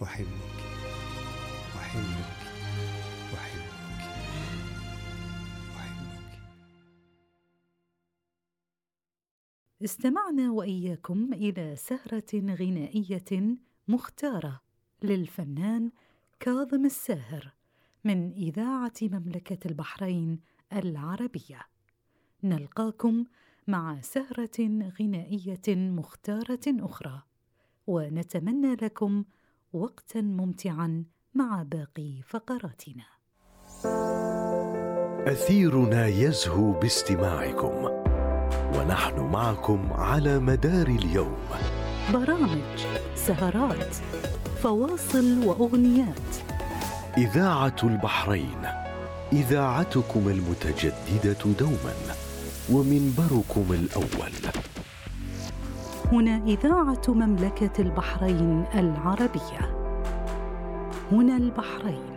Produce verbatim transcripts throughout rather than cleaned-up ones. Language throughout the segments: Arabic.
أحبك أحبك أحبك أحبك. استمعنا وإياكم إلى سهرة غنائية مختارة للفنان كاظم الساهر من إذاعة مملكة البحرين العربية. نلقاكم مع سهرة غنائية مختارة أخرى، ونتمنى لكم وقتاً ممتعاً مع باقي فقراتنا. أثيرنا يزهو باستماعكم، ونحن معكم على مدار اليوم. برامج، سهرات، فواصل وأغنيات. إذاعة البحرين، إذاعتكم المتجددة دوما ومنبركم الأول. هنا إذاعة مملكة البحرين العربية. هنا البحرين.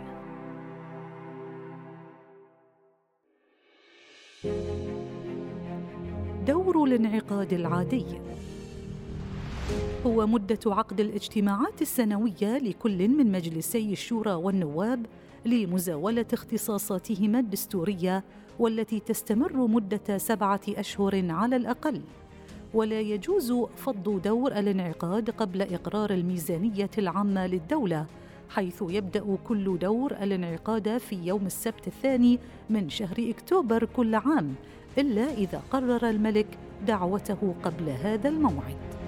دور الانعقاد العادي هو مدة عقد الاجتماعات السنوية لكل من مجلسي الشورى والنواب لمزاولة اختصاصاتهما الدستورية، والتي تستمر مدة سبعة أشهر على الأقل. ولا يجوز فض دور الانعقاد قبل إقرار الميزانية العامة للدولة، حيث يبدأ كل دور الانعقاد في يوم السبت الثاني من شهر أكتوبر كل عام، إلا إذا قرر الملك دعوته قبل هذا الموعد.